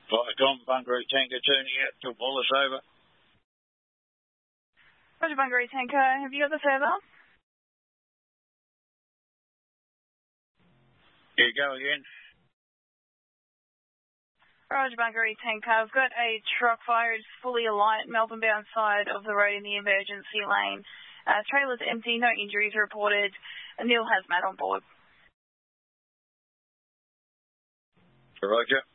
Flight Tom, Bungaroo Tanker turning out to pull us over. Roger, Bungaroo Tanker. Have you got the further? Yeah, go again. Roger, Bungaroo Tanker. I've got a truck fire. It's fully alight, Melbourne bound side of the road in the emergency lane. Trailer's empty, no injuries reported. Neil has Matt on board. Roger.